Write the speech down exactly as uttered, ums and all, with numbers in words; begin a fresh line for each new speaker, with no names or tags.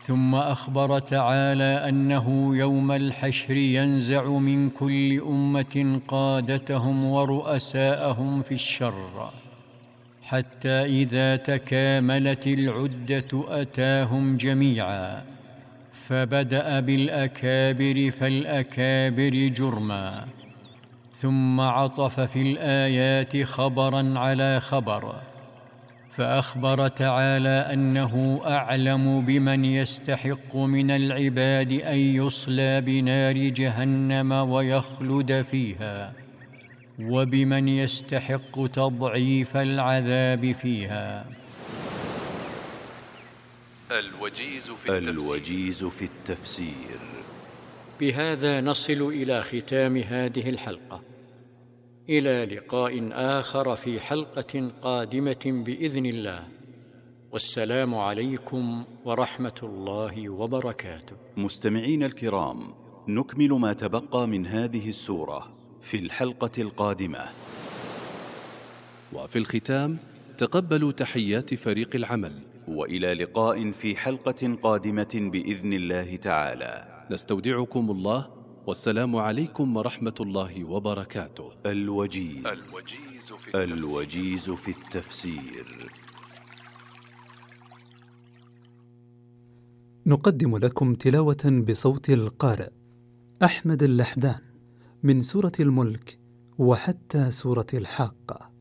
ثم أخبر تعالى أنه يوم الحشر ينزع من كل أمة قادتهم ورؤساءهم في الشر، حتى إذا تكاملت العدة أتاهم جميعا، فبدأ بالأكابر فالأكابر جرما، ثم عطف في الآيات خبرا على خبر، فأخبر تعالى أنه أعلم بمن يستحق من العباد أن يصلى بنار جهنم ويخلد فيها، وبمن يستحق تضعيف العذاب فيها.
الوجيز في التفسير, الوجيز في التفسير.
بهذا نصل إلى ختام هذه الحلقة، إلى لقاء آخر في حلقة قادمة بإذن الله، والسلام عليكم ورحمة الله وبركاته.
مستمعين الكرام، نكمل ما تبقى من هذه السورة في الحلقة القادمة.
وفي الختام تقبلوا تحيات فريق العمل،
وإلى لقاء في حلقة قادمة بإذن الله تعالى.
نستودعكم الله، والسلام عليكم ورحمة الله وبركاته.
الوجيز, الوجيز, في, التفسير. الوجيز في التفسير.
نقدم لكم تلاوة بصوت القارئ أحمد اللحدان من سورة الملك وحتى سورة الحاقة.